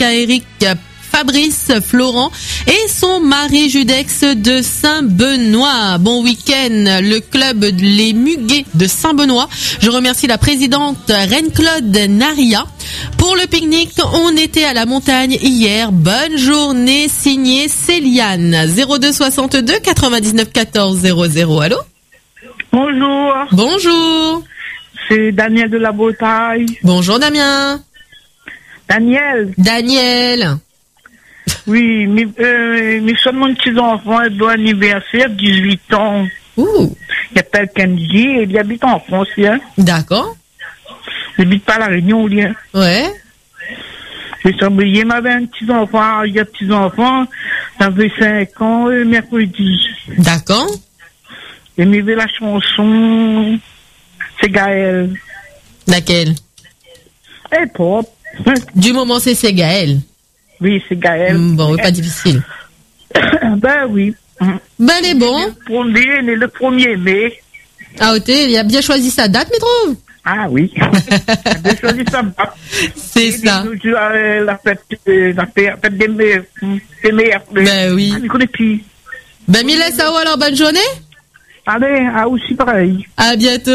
à Eric, Fabrice, Florent et son mari Judex de Saint-Benoît. Bon week-end, le club Les Muguets de Saint-Benoît. Je remercie la présidente Reine-Claude Naria. Pour le pique-nique, on était à la montagne hier. Bonne journée, signé Céliane. 02 62 99 14 00. Allô? Bonjour. Bonjour. C'est Daniel de la Bretagne. Bonjour Damien. Daniel. Oui, mais sommes mon petit enfant, il doit anniversaire, 18 ans. Ouh. Il appelle Kenji et il habite en France, hein. D'accord. Il habite pas à La Réunion, lien. Ouais. Il m'avait un petit enfant, il y a petit enfant, ça fait 5 ans, mercredi. D'accord. Et il m'avait la chanson, c'est Gaël. Laquelle? Eh, pop. Du moment c'est Gaël. Oui, c'est Gaël. Bon, pas difficile. Ben oui. Ben, elle est bon. Le 1er mai. Ah, ok, il a bien choisi sa date, mais trop. Ah oui. J'ai choisi sa date. C'est ça. La fête des meilleurs. Ben oui. Je connais plus. Ben, Mila Sao, alors bonne journée. Allez, à aussi pareil. À bientôt.